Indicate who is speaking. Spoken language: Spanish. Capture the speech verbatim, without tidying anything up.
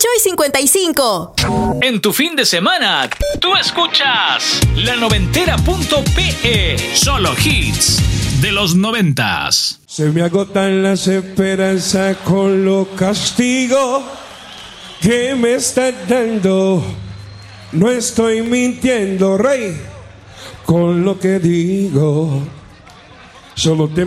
Speaker 1: ocho y cincuenta y cinco.
Speaker 2: En tu fin de semana, tú escuchas la noventera punto pe. Solo hits de los noventas.
Speaker 3: Se me agotan las esperanzas con los castigos que me estás dando. No estoy mintiendo, rey, con lo que digo. Solo te